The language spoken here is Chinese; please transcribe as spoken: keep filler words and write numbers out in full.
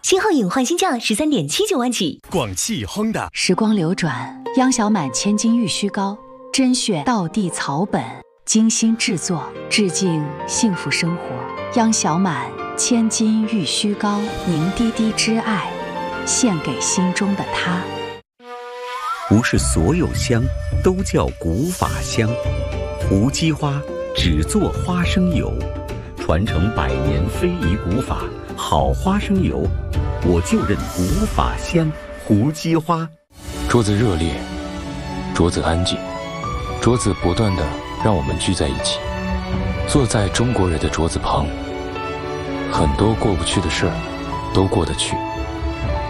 新皓影换新价十三点七九万起。 广汽亨达。 时光流转，央小满千金玉虚膏，甄选道地草本，精心制作，致敬幸福生活。央小满千金玉虚膏，凝滴滴之爱，献给心中的他。 不是所有香都叫古法香，无机花只做花生油，传承百年非遗古法，好花生油我就认古法香。胡姬花。 桌子热烈，桌子安静，桌子不断地让我们聚在一起，坐在中国人的桌子旁，很多过不去的事儿都过得去。